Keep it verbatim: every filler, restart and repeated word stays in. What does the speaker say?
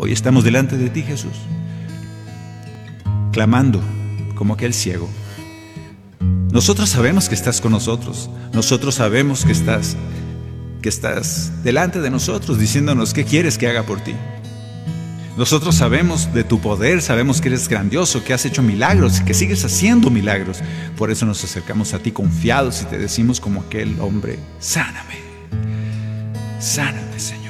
Hoy estamos delante de ti, Jesús, clamando como aquel ciego. Nosotros sabemos que estás con nosotros. Nosotros sabemos que estás, que estás delante de nosotros, diciéndonos qué quieres que haga por ti. Nosotros sabemos de tu poder, sabemos que eres grandioso, que has hecho milagros, que sigues haciendo milagros. Por eso nos acercamos a ti confiados y te decimos como aquel hombre: sáname, sáname, Señor.